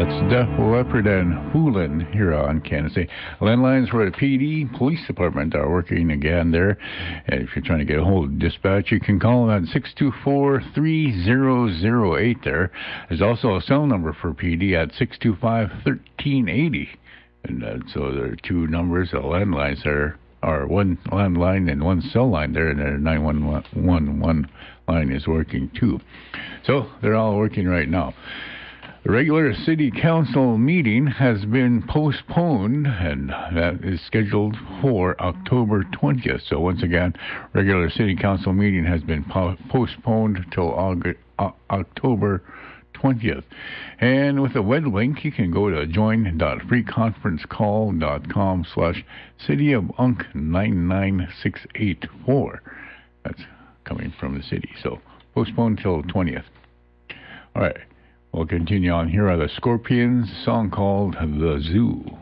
That's Def Leppard and Foolin' here on Kansas City. Landlines for the PD Police Department are working again there. And if you're trying to get a hold of dispatch, you can call them at 624-3008 there. There's also a cell number for PD at 625-1380. And so there are two numbers, the landlines there, or one landline and one cell line there, and the 911 line is working too. So they're all working right now. The regular city council meeting has been postponed, and that is scheduled for October 20th. So once again, regular city council meeting has been postponed till October 20th. And with a web link, you can go to join.freeconferencecall.com/cityofunk99684. That's coming from the city. So postponed till 20th. All right. We'll continue on. Here are the Scorpions, song called The Zoo.